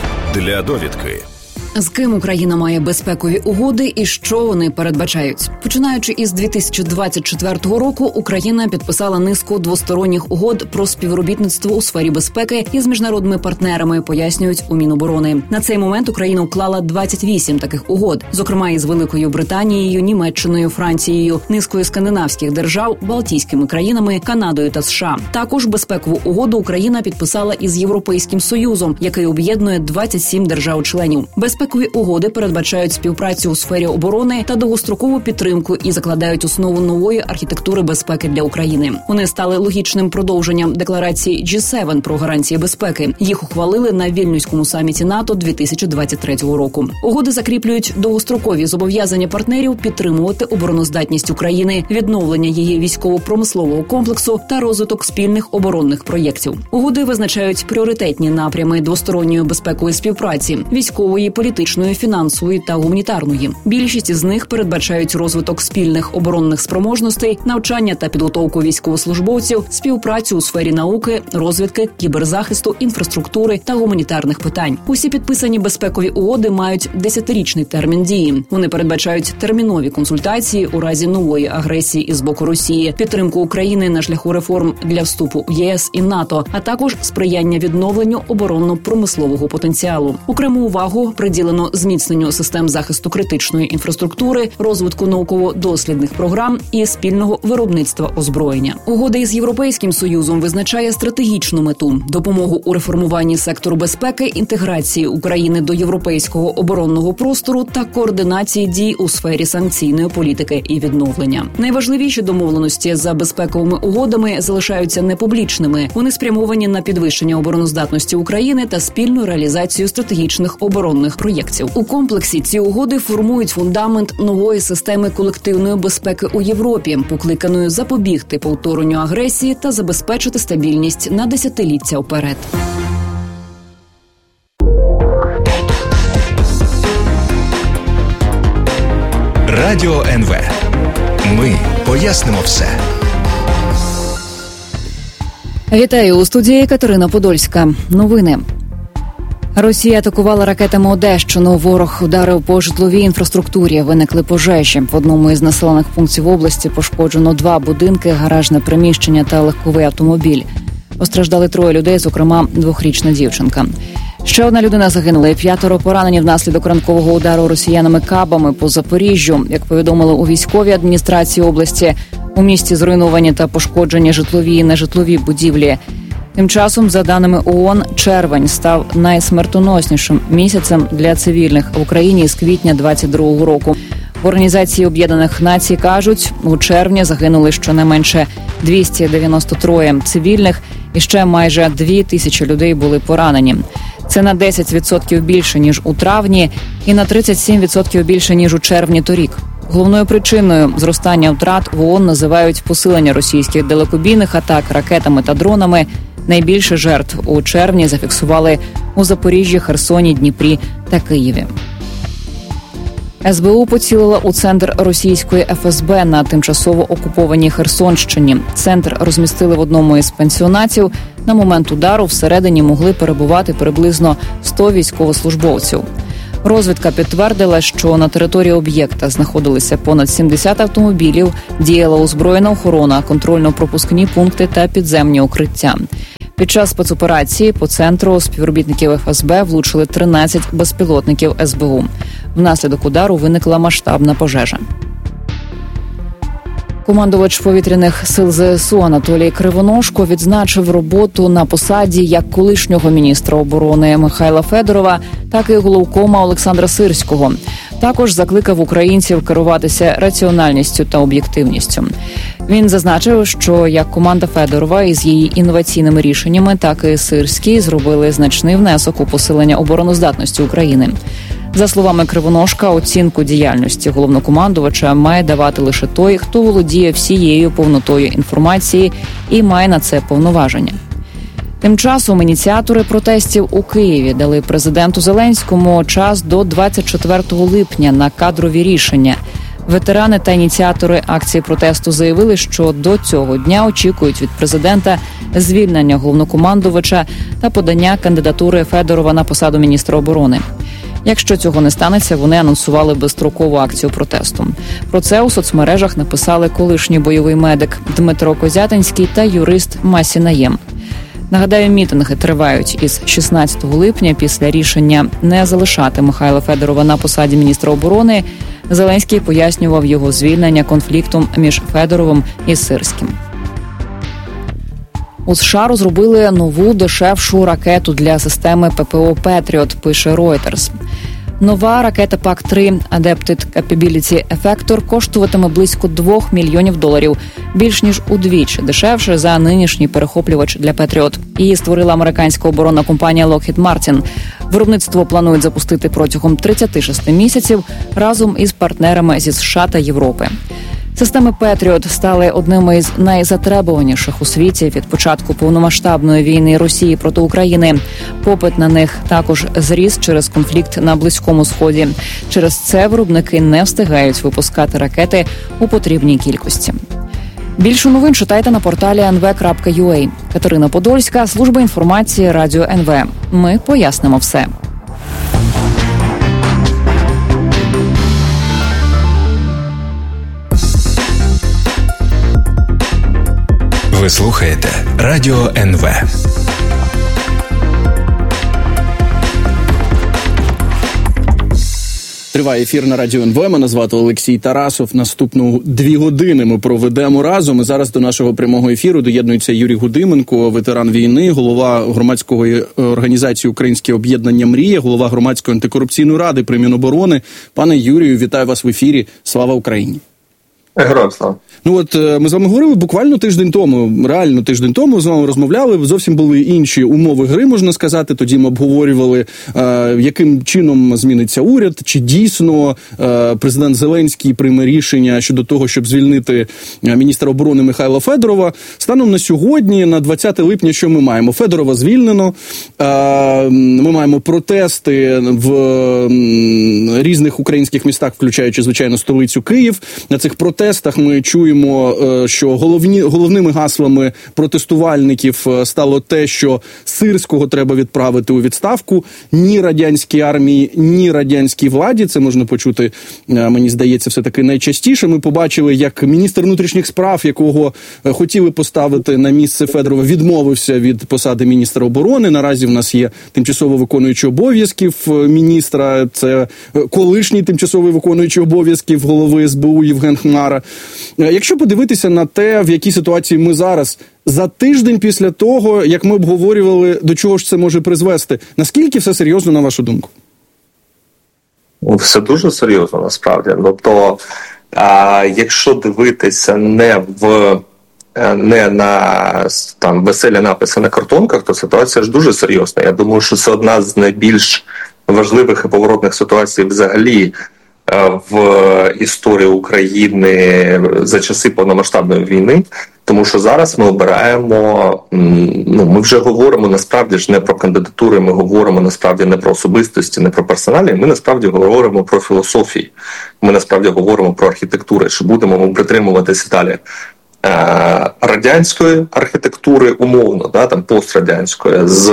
Для довідки. З ким Україна має безпекові угоди і що вони передбачають? Починаючи із дві тисячі двадцять четвертого року, Україна підписала низку двосторонніх угод про співробітництво у сфері безпеки із міжнародними партнерами, пояснюють у Міноборони. На цей момент Україна уклала двадцять вісім таких угод, зокрема із Великою Британією, Німеччиною, Францією, низкою скандинавських держав, Балтійськими країнами, Канадою та США. Також безпекову угоду Україна підписала із Європейським Союзом, який об'єднує двадцять сім держав-членів. Безпекові угоди передбачають співпрацю у сфері оборони та довгострокову підтримку і закладають основу нової архітектури безпеки для України. Вони стали логічним продовженням декларації джі севен про гарантії безпеки. Їх ухвалили на Вільнюському саміті НАТО дві тисячі двадцять третього року. Угоди закріплюють довгострокові зобов'язання партнерів підтримувати обороноздатність України, відновлення її військово-промислового комплексу та розвиток спільних оборонних проєктів. Угоди визначають пріоритетні напрями двосторонньої безпекової співпраці – військової, політичної, фінансової та гуманітарної. Більшість із них передбачають розвиток спільних оборонних спроможностей, навчання та підготовку військовослужбовців, співпрацю у сфері науки, розвідки, кіберзахисту, інфраструктури та гуманітарних питань. Усі підписані безпекові угоди мають десятирічний термін дії. Вони передбачають термінові консультації у разі нової агресії із боку Росії, підтримку України на шляху реформ для вступу в є ес і НАТО, а також сприяння відновленню оборонно-промислового потенціалу. Окрему увагу приділено зміцненню систем захисту критичної інфраструктури, розвитку науково-дослідних програм і спільного виробництва озброєння. Угода із Європейським Союзом визначає стратегічну мету – допомогу у реформуванні сектору безпеки, інтеграції України до європейського оборонного простору та координації дій у сфері санкційної політики і відновлення. Найважливіші домовленості за безпековими угодами залишаються непублічними. Вони спрямовані на підвищення обороноздатності України та спільну реалізацію стратегічних оборонних проєктів. У комплексі ці угоди формують фундамент нової системи колективної безпеки у Європі, покликаної запобігти повторенню агресії та забезпечити стабільність на десятиліття вперед. Радіо ен ве. Ми пояснимо все. Вітаю, у студії Катерина Подольська. Новини. Росія атакувала ракетами Одещину. Ворог ударив по житловій інфраструктурі. Виникли пожежі. В одному із населених пунктів області пошкоджено два будинки, гаражне приміщення та легковий автомобіль. Постраждали троє людей, зокрема двохрічна дівчинка. Ще одна людина загинула і п'ятеро поранені внаслідок ранкового удару росіянами кабами по Запоріжжю. Як повідомили у військовій адміністрації області, у місті зруйновані та пошкоджені житлові і нежитлові будівлі. Тим часом, за даними ООН, червень став найсмертоноснішим місяцем для цивільних в Україні з квітня двадцять другого року. В Організації Об'єднаних Націй кажуть, у червні загинули щонайменше двісті дев'яносто три цивільних і ще майже дві тисячі людей були поранені. Це на десять відсотків більше, ніж у травні, і на тридцять сім відсотків більше, ніж у червні торік. Головною причиною зростання втрат в ООН називають посилення російських далекобійних атак ракетами та дронами. Найбільше жертв у червні зафіксували у Запоріжжі, Херсоні, Дніпрі та Києві. ес бе у поцілила у центр російської еф ес бе на тимчасово окупованій Херсонщині. Центр розмістили в одному із пансіонатів. На момент удару всередині могли перебувати приблизно сто військовослужбовців. Розвідка підтвердила, що на території об'єкта знаходилися понад сімдесят автомобілів, діяла озброєна охорона, контрольно-пропускні пункти та підземні укриття. Під час спецоперації по центру співробітників еф ес бе влучили тринадцять безпілотників ес бе у. Внаслідок удару виникла масштабна пожежа. Командувач повітряних сил зе ес у Анатолій Кривоножко відзначив роботу на посаді як колишнього міністра оборони Михайла Федорова, так і головкома Олександра Сирського. Також закликав українців керуватися раціональністю та об'єктивністю. Він зазначив, що як команда Федорова із її інноваційними рішеннями, так і Сирський зробили значний внесок у посилення обороноздатності України. За словами Кривоножка, оцінку діяльності головнокомандувача має давати лише той, хто володіє всією повнотою інформації і має на це повноваження. Тим часом ініціатори протестів у Києві дали президенту Зеленському час до двадцять четвертого липня на кадрові рішення. Ветерани та ініціатори акції протесту заявили, що до цього дня очікують від президента звільнення головнокомандувача та подання кандидатури Федорова на посаду міністра оборони. Якщо цього не станеться, вони анонсували безстрокову акцію протесту. Про це у соцмережах написали колишній бойовий медик Дмитро Козятинський та юрист Масі Наєм. Нагадаю, мітинги тривають із шістнадцятого липня після рішення не залишати Михайла Федорова на посаді міністра оборони. Зеленський пояснював його звільнення конфліктом між Федоровим і Сирським. У США розробили нову дешевшу ракету для системи пе пе о «Петріот», пише Reuters. Нова ракета пак три Adapted Capability Effector коштуватиме близько двох мільйонів доларів, більш ніж удвічі дешевше за нинішній перехоплювач для «Петріот». Її створила американська оборонна компанія Lockheed Martin. Виробництво планують запустити протягом тридцяти шести місяців разом із партнерами зі США та Європи. Системи «Петріот» стали одними із найзатребуваніших у світі від початку повномасштабної війни Росії проти України. Попит на них також зріс через конфлікт на Близькому Сході. Через це виробники не встигають випускати ракети у потрібній кількості. Більше новин читайте на порталі ен ве крапка ю а. Катерина Подольська, служба інформації Радіо ен ве. Ми пояснимо все. Ви слухаєте Радіо ен ве. Триває ефір на Радіо ен ве. Мене звати Олексій Тарасов. Наступну дві години ми проведемо разом. І зараз до нашого прямого ефіру доєднується Юрій Гудименко, ветеран війни, голова громадської організації «Українське об'єднання Мрія», голова громадської антикорупційної ради при Міноборони. Пане Юрію, вітаю вас в ефірі. Слава Україні! Героям слава. Ну от ми з вами говорили буквально тиждень тому, реально тиждень тому з вами розмовляли, зовсім були інші умови гри, можна сказати. Тоді ми обговорювали, е, яким чином зміниться уряд, чи дійсно е, президент Зеленський прийме рішення щодо того, щоб звільнити міністра оборони Михайла Федорова. Станом на сьогодні, на двадцяте липня, що ми маємо? Федорова звільнено, е, ми маємо протести в різних українських містах, включаючи, звичайно, столицю Київ. На цих протестах ми чуємо, що головні, головними гаслами протестувальників стало те, що Сирського треба відправити у відставку. Ні радянській армії, ні радянській владі. Це можна почути, мені здається, все-таки найчастіше. Ми побачили, як міністр внутрішніх справ, якого хотіли поставити на місце Федорова, відмовився від посади міністра оборони. Наразі в нас є тимчасово виконуючий обов'язків міністра. Це колишній тимчасовий виконуючий обов'язків голови ес бе у Євген Хмара. Е, якщо подивитися на те, в якій ситуації ми зараз, за тиждень після того, як ми обговорювали, до чого ж це може призвести, наскільки все серйозно, на вашу думку? Все дуже серйозно, насправді. Тобто, а, якщо дивитися не в не на там веселі написи на картонках, то ситуація ж дуже серйозна. Я думаю, що це одна з найбільш важливих і поворотних ситуацій взагалі в історії України за часи повномасштабної війни, тому що зараз ми обираємо, ну, ми вже говоримо насправді ж не про кандидатури, ми говоримо насправді не про особистості, не про персоналі, ми насправді говоримо про філософії, ми насправді говоримо про архітектури, що будемо ми притримуватися далі радянської архітектури умовно, да, там пострадянської, з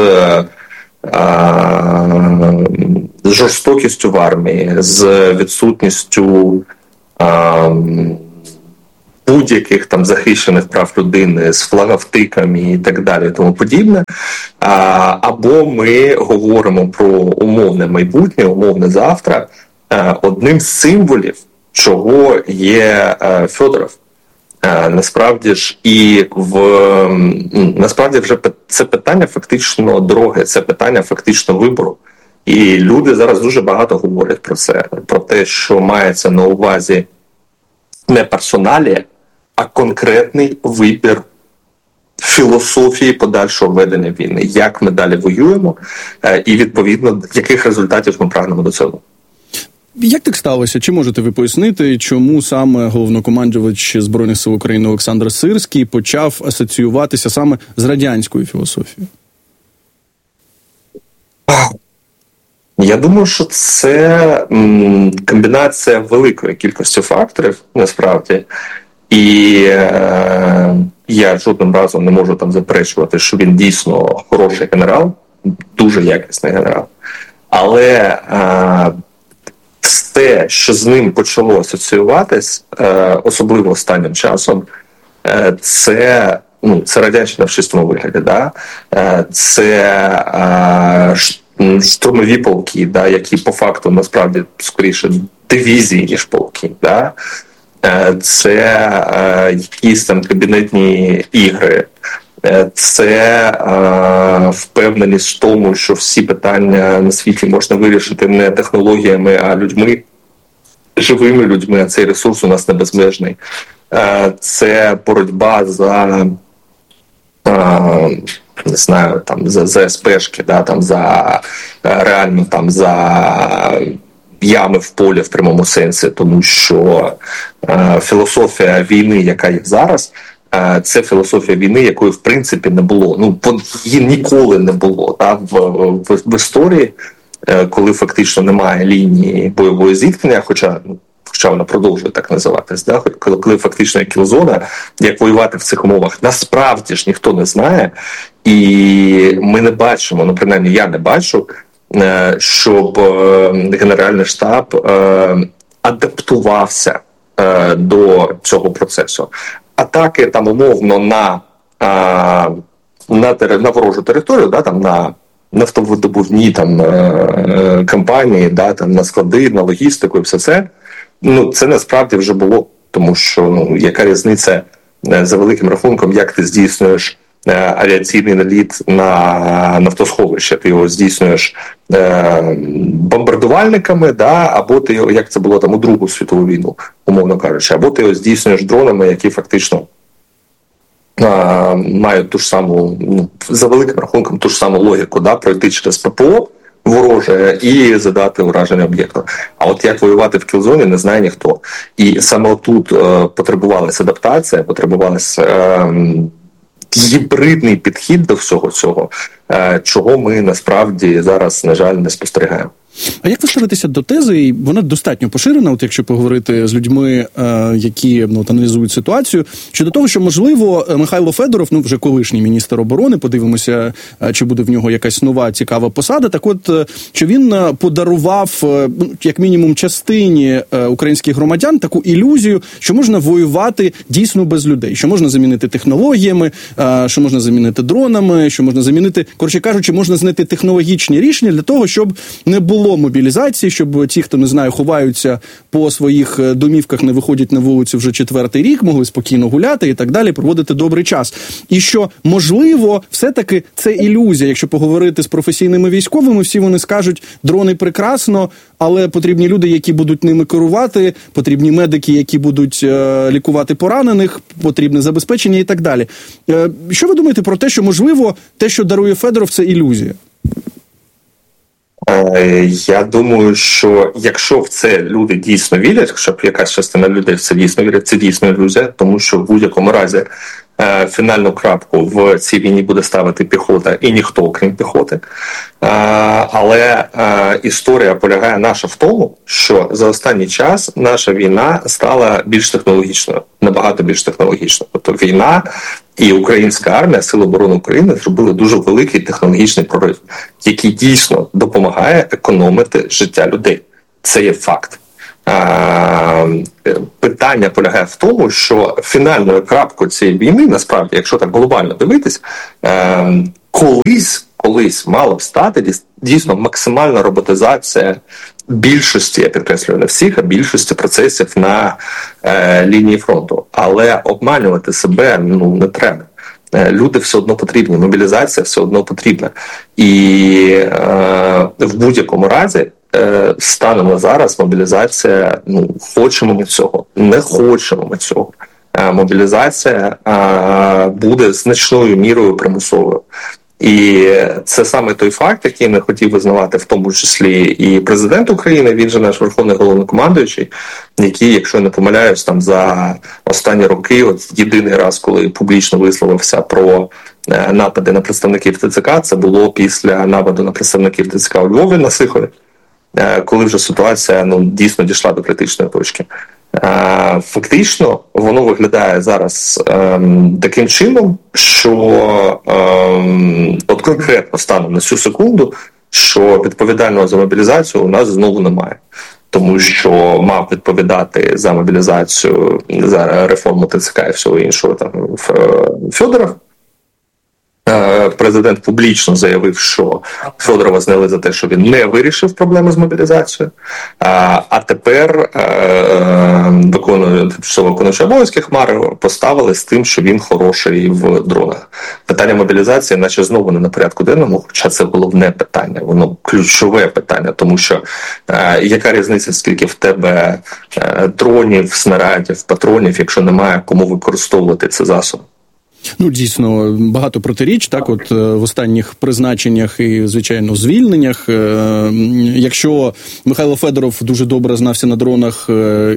з жорстокістю в армії, з відсутністю а, будь-яких там захищених прав людини, з флаговтиками і так далі, тому подібне. А, або ми говоримо про умовне майбутнє, умовне завтра, а, одним з символів, чого є а, Федоров. Насправді ж і в насправді вже це питання фактично дороги, це питання фактично вибору. І люди зараз дуже багато говорять про це, про те, що мається на увазі не персоналія, а конкретний вибір філософії подальшого ведення війни, як ми далі воюємо, і відповідно яких результатів ми прагнемо до цього. Як так сталося? Чи можете ви пояснити, чому саме головнокомандувач Збройних сил України Олександр Сирський почав асоціюватися саме з радянською філософією? Я думаю, що це м, комбінація великої кількості факторів, насправді. І е, я жодним разом не можу там заперечувати, що він дійсно хороший генерал, дуже якісний генерал. Але е, те, що з ним почало асоціюватись, особливо останнім часом, це, ну, це радянщина в чистому вигляді. Да? Це штурмові полки, да, які по факту насправді скоріше дивізії, ніж полки. Да? Це якісь там кабінетні ігри. Це е, впевненість в тому, що всі питання на світі можна вирішити не технологіями, а людьми, живими людьми, а цей ресурс у нас не безмежний. Е, це боротьба за, е, не знаю, там, за, за ес-пешки, да, там, за, реально там, за ями в полі в прямому сенсі, тому що е, філософія війни, яка є зараз, це філософія війни, якої в принципі не було. Ну, її ніколи не було та, в, в, в історії, коли фактично немає лінії бойового зіткнення, хоча, хоча вона продовжує так називатись, да? коли, коли фактично є кілзона, як воювати в цих умовах, насправді ж ніхто не знає, і ми не бачимо, ну принаймні я не бачу, щоб Генеральний штаб адаптувався до цього процесу. Атаки там умовно на, а, на, на ворожу територію, да, там, на нафтовидобувні там, е, компанії, да, там, на склади, на логістику і все це, ну, це насправді вже було. Тому що ну, яка різниця за великим рахунком, як ти здійснюєш авіаційний наліт на нафтосховище, ти його здійснюєш е, бомбардувальниками, да, або ти його, як це було там у Другу світову війну, умовно кажучи, або ти його здійснюєш дронами, які фактично е, мають ту ж саму, ну, за великим рахунком, ту ж саму логіку, да, пройти через ППО вороже і задати ураження об'єкту. А от як воювати в кілзоні, не знає ніхто. І саме тут е, потребувалася адаптація, потребувалася е, гібридний підхід до всього цього, чого ми насправді зараз, на жаль, не спостерігаємо. А як ви ставитеся до тези, і вона достатньо поширена, от якщо поговорити з людьми, е, які ну, аналізують ситуацію, щодо того, що, можливо, Михайло Федоров, ну, вже колишній міністр оборони, подивимося, чи буде в нього якась нова цікава посада, так от, що він подарував, як мінімум, частині українських громадян таку ілюзію, що можна воювати дійсно без людей, що можна замінити технологіями, що можна замінити дронами, що можна замінити, коротше кажучи, можна знайти технологічні рішення для того, щоб не було було мобілізації, щоб ті, хто, не знаю, ховаються по своїх домівках, не виходять на вулицю вже четвертий рік, могли спокійно гуляти і так далі, проводити добрий час. І що, можливо, все-таки це ілюзія. Якщо поговорити з професійними військовими, всі вони скажуть, дрони прекрасно, але потрібні люди, які будуть ними керувати, потрібні медики, які будуть е, лікувати поранених, потрібне забезпечення і так далі. Е, що ви думаєте про те, що, можливо, те, що дарує Федоров, це ілюзія? Я думаю, що якщо в це люди дійсно вірять, щоб якась частина людей в це дійсно вірять, це дійсно ілюзія, тому що в будь-якому разі фінальну крапку в цій війні буде ставити піхота і ніхто, окрім піхоти. Але історія полягає наша в тому, що за останній час наша війна стала більш технологічною, набагато більш технологічною. Тобто війна і українська армія, Сили оборони України зробили дуже великий технологічний прорив, який дійсно допомагає економити життя людей. Це є факт. Питання полягає в тому, що фінальною крапкою цієї війни, насправді, якщо так глобально дивитись, колись, колись мала б стати дійсно максимальна роботизація більшості, я підкреслюю, не всіх, а більшості процесів на е, лінії фронту. Але обманювати себе ну, не треба. Люди все одно потрібні, мобілізація все одно потрібна. І е, в будь-якому разі е, станом на зараз мобілізація, ну, хочемо ми цього, не хочемо ми цього. Е, мобілізація е, буде значною мірою примусовою. І це саме той факт, який не хотів визнавати в тому числі і президент України, він же наш верховний головнокомандуючий, який, якщо я не помиляюсь, там за останні роки, от єдиний раз, коли публічно висловився про напади на представників ТЦК, це було після нападу на представників ТЦК у Львові на Сихові, коли вже ситуація ну, дійсно дійшла до критичної точки. Фактично, воно виглядає зараз ем, таким чином, що ем, от конкретно станом на цю секунду, що відповідального за мобілізацію у нас знову немає. Тому що мав відповідати за мобілізацію, за реформу ТЦК і всього іншого там Федоров. Президент публічно заявив, що Федорова зняли за те, що він не вирішив проблеми з мобілізацією, а тепер тимчасово виконуючий обов'язки Хмари поставили з тим, що він хороший в дронах. Питання мобілізації наче знову не на порядку денному, хоча це головне питання, воно ключове питання, тому що яка різниця, скільки в тебе дронів, снарядів, патронів, якщо немає кому використовувати ці засоби? Ну, дійсно, багато протиріч, так, от в останніх призначеннях і, звичайно, звільненнях. Якщо Михайло Федоров дуже добре знався на дронах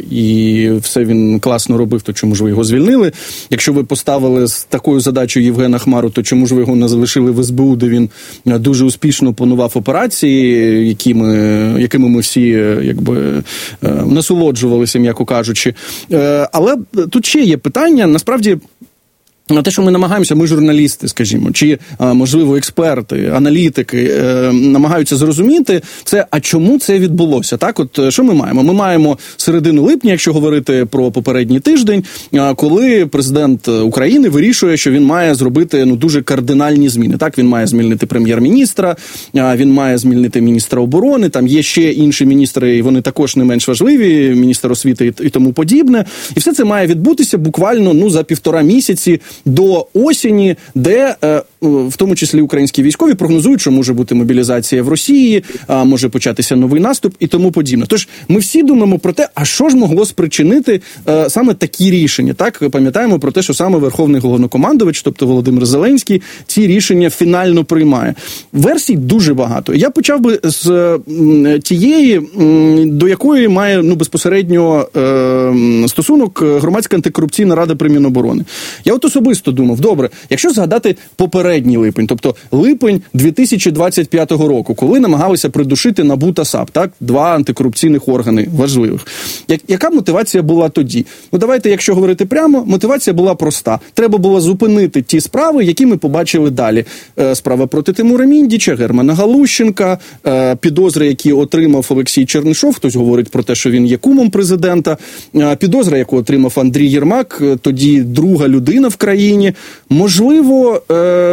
і все він класно робив, то чому ж ви його звільнили? Якщо ви поставили з такою задачею Євгена Хмару, то чому ж ви його не залишили в ес бе у, де він дуже успішно планував операції, якими, якими ми всі, якби, насолоджувалися, м'яко кажучи. Але тут ще є питання, насправді, на те, що ми намагаємося, ми журналісти, скажімо, чи, можливо, експерти, аналітики, намагаються зрозуміти це, а чому це відбулося, так? От, що ми маємо? Ми маємо середину липня, якщо говорити про попередній тиждень, коли президент України вирішує, що він має зробити, ну, дуже кардинальні зміни, так? Він має змінити прем'єр-міністра, він має змінити міністра оборони, там є ще інші міністри, і вони також не менш важливі, міністр освіти і тому подібне. І все це має відбутися буквально, ну, за півтора місяці до осені, де, в тому числі українські військові, прогнозують, що може бути мобілізація в Росії, може початися новий наступ і тому подібне. Тож ми всі думаємо про те, а що ж могло спричинити саме такі рішення. Так, пам'ятаємо про те, що саме Верховний головнокомандувач, тобто Володимир Зеленський, ці рішення фінально приймає. Версій дуже багато. Я почав би з тієї, до якої має, ну, безпосередньо стосунок Громадська антикорупційна рада при Міноборони. Я от особисто думав, добре, якщо згадати попередній липень, тобто липень дві тисячі двадцять п'ятого року, коли намагалися придушити НАБУ та САП, так, два антикорупційних органи важливих. Я, яка мотивація була тоді? Ну, давайте, якщо говорити прямо, мотивація була проста. Треба було зупинити ті справи, які ми побачили далі. Е, справа проти Тимура Міндіча, Германа Галущенка, е, підозри, які отримав Олексій Чернишов, хтось говорить про те, що він є кумом президента, е, підозра, яку отримав Андрій Єрмак, тоді друга людина в країні. Можливо, е,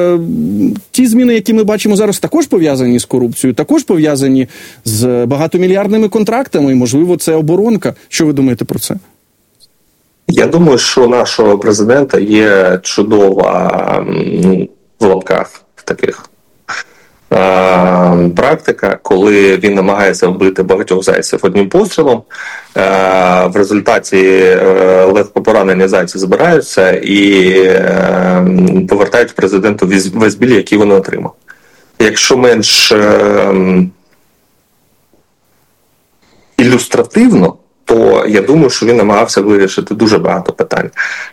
е, ті зміни, які ми бачимо зараз, також пов'язані з корупцією, також пов'язані з багатомільярдними контрактами, і, можливо, це оборонка. Що ви думаєте про це? Я думаю, що у нашого президента є чудова, в лапках таких, практика, коли він намагається вбити багатьох зайців одним пострілом. В результаті легко поранені зайці збираються і повертають президенту весь біль, який вони отримали. Якщо менш ілюстративно, то я думаю, що він намагався вирішити дуже багато питань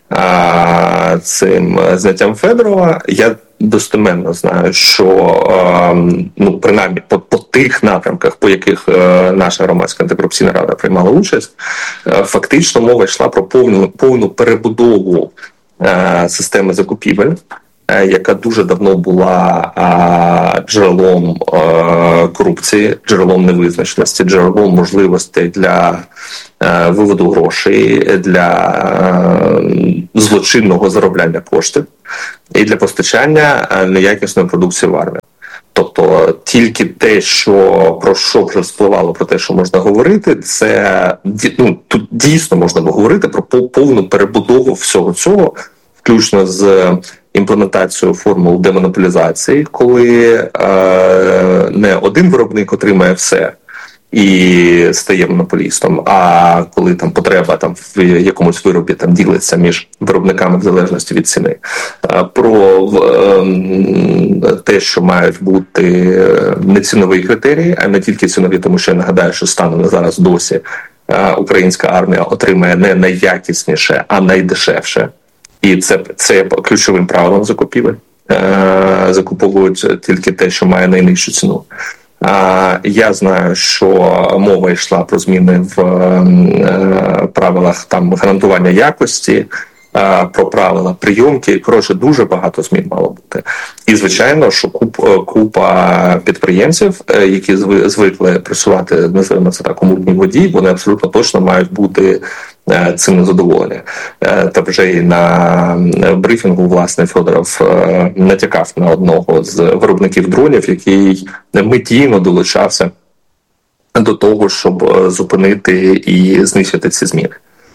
а, цим зняттям Федорова. Я достеменно знаю, що а, ну, принаймні по, по тих напрямках, по яких а, наша громадська антикорупційна рада приймала участь, а, фактично мова йшла про повну, повну перебудову а, системи закупівель, яка дуже давно була а, джерелом а, корупції, джерелом невизначеності, джерелом можливостей для а, виводу грошей, для а, злочинного заробляння коштів і для постачання неякісної продукції в армію. Тобто тільки те, що про що вже спливало, про те, що можна говорити, це ну, тут дійсно можна говорити про повну перебудову всього цього, включно з імплементацією формул демонополізації, коли е, не один виробник отримає все і стає монополістом, а коли там потреба там в якомусь виробі там ділиться між виробниками в залежності від ціни. Е, про е, те, що мають бути не цінові критерії, а не тільки цінові, тому що я нагадаю, що станом на зараз досі е, українська армія отримає не найякісніше, а найдешевше. І це, це є ключовим правилом закупівель. Е, закуповують тільки те, що має найнижчу ціну. Е, я знаю, що мова йшла про зміни в е, правилах там гарантування якості, е, про правила прийомки. Коротше, дуже багато змін мало бути. І, звичайно, що куп, купа підприємців, е, які звикли працювати, називаємо це так, у мутній воді, вони абсолютно точно мають бути цим незадоволені. Та вже і на брифінгу, власне, Федоров натякав на одного з виробників дронів, який медійно долучався до того, щоб зупинити і знищити ці зміни.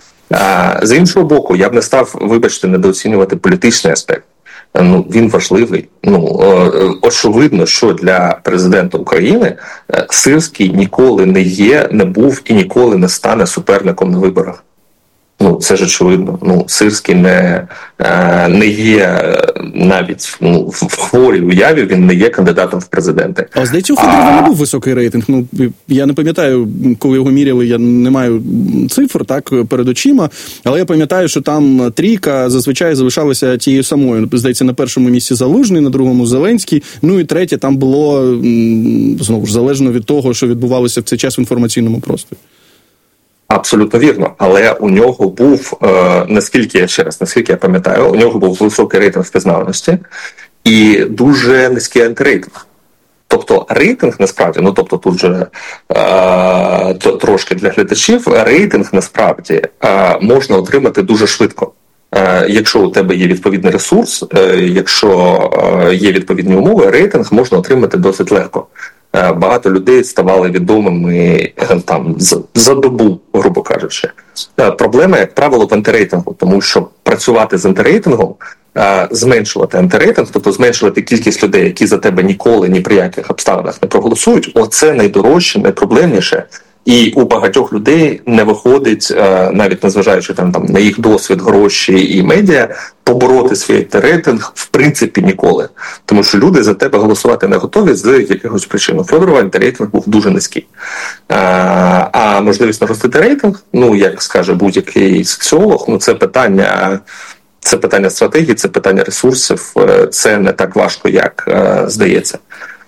З іншого боку, я б не став, вибачте, недооцінювати політичний аспект. Ну, він важливий. Ну, очевидно, що для президента України Сирський ніколи не є, не був і ніколи не стане суперником на виборах. Ну, це ж очевидно. Ну, Сирський не, не є навіть ну, в хворій уяві, він не є кандидатом в президенти. А здається, у Федорова не був високий рейтинг. Ну, я не пам'ятаю, коли його міряли, я не маю цифр так перед очима, але я пам'ятаю, що там трійка зазвичай залишалася тією самою. Здається, на першому місці Залужний, на другому Зеленський, ну і третє там було, знову ж, залежно від того, що відбувалося в цей час в інформаційному просторі. Абсолютно вірно, але у нього був, е, наскільки я ще раз, наскільки я пам'ятаю, у нього був високий рейтинг впізнаваності і дуже низький антирейтинг. Тобто рейтинг насправді, ну тобто тут же е, то, трошки для глядачів, рейтинг насправді е, можна отримати дуже швидко. Е, якщо у тебе є відповідний ресурс, е, якщо е, є відповідні умови, рейтинг можна отримати досить легко. Багато людей ставали відомими там за, за добу, грубо кажучи. Проблема, як правило, в антирейтингу, тому що працювати з антирейтингом, зменшувати антирейтинг, тобто зменшувати кількість людей, які за тебе ніколи ні при яких обставинах не проголосують, оце найдорожче, найпроблемніше. І у багатьох людей не виходить, навіть незважаючи там, там, на їх досвід, гроші і медіа, побороти свій антирейтинг в принципі ніколи. Тому що люди за тебе голосувати не готові з якихось причин. У Федорова антирейтинг був дуже низький. А, а можливість наростити рейтинг, ну, як скаже будь-який соціолог, ну, це питання... Це питання стратегії, це питання ресурсів, це не так важко, як е, здається.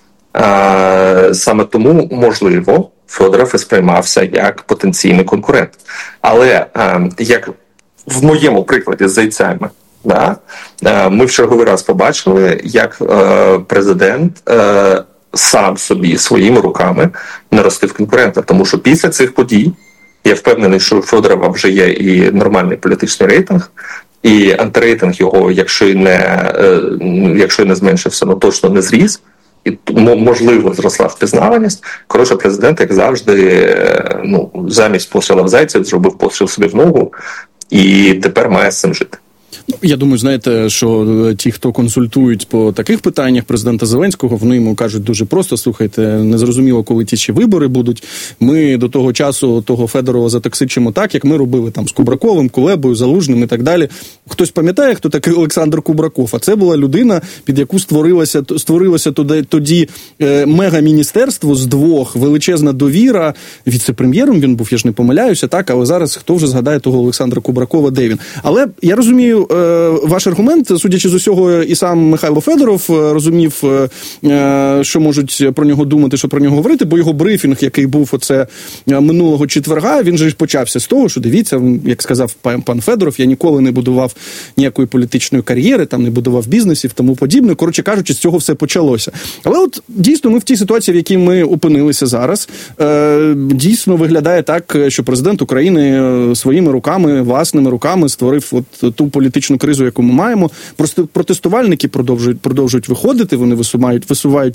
Е, саме тому, можливо, Федоров і сприймався як потенційний конкурент. Але, е, як в моєму прикладі з зайцями, да, е, ми в черговий раз побачили, як е, президент е, сам собі своїми руками наростив конкурента. Тому що після цих подій, я впевнений, що у Федорова вже є і нормальний політичний рейтинг, і антирейтинг його, якщо й не, якщо й не зменшився, ну точно не зріс. І, можливо, зросла впізнаваність. Коротше, президент, як завжди, ну, замість постріла в зайця зробив постріл собі в ногу, і тепер має з цим жити. Я думаю, знаєте, що ті, хто консультують по таких питаннях президента Зеленського, вони йому кажуть дуже просто: слухайте, незрозуміло, коли ті ще вибори будуть. Ми до того часу того Федорова затоксичимо так, як ми робили там з Кубраковим, Кулебою, Залужним і так далі. Хтось пам'ятає, хто такий Олександр Кубраков? А це була людина, під яку створилося, створилося тоді, тоді е, мега-міністерство з двох, величезна довіра. Віце-прем'єром він був, я ж не помиляюся, так, але зараз хто вже згадає того Олександра Кубракова, де він? Але я розумію ваш аргумент, судячи з усього, і сам Михайло Федоров розумів, що можуть про нього думати, що про нього говорити, бо його брифінг, який був оце минулого четверга, він же ж почався з того, що дивіться, як сказав пан Федоров, я ніколи не будував ніякої політичної кар'єри, там не будував бізнесів, тому подібне. Коротше кажучи, з цього все почалося. Але от дійсно ми в тій ситуації, в якій ми опинилися зараз, дійсно виглядає так, що президент України своїми руками, власними руками створив от ту політичну кризу, яку ми маємо. Просто протестувальники продовжують, продовжують виходити, вони висувають, висувають